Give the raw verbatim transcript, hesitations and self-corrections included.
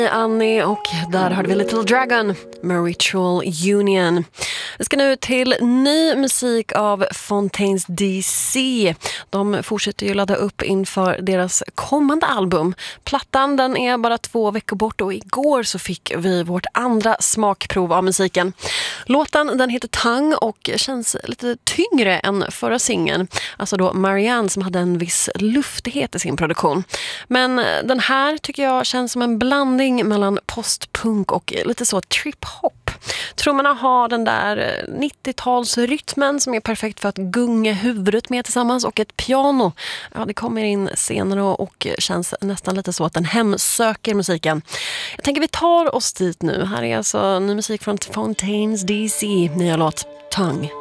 Annie, och där hörde vi Little Dragon med Ritual Union. Vi ska nu till ny musik av Fontaines D C. De fortsätter ju ladda upp inför deras kommande album. Plattan, den är bara två veckor bort, och igår så fick vi vårt andra smakprov av musiken. Låten, den heter Tongue och känns lite tyngre än förra singeln. Alltså då Marianne, som hade en viss luftighet i sin produktion. Men den här tycker jag känns som en blandning mellan postpunk och lite så trip-hop. Trummorna har den där nittiotalsrytmen som är perfekt för att gunga huvudet med tillsammans, och ett piano. Ja, det kommer in senare och känns nästan lite så att den hemsöker musiken. Jag tänker vi tar oss dit nu. Här är alltså ny musik från Fontaines D C, nya låt Tongue.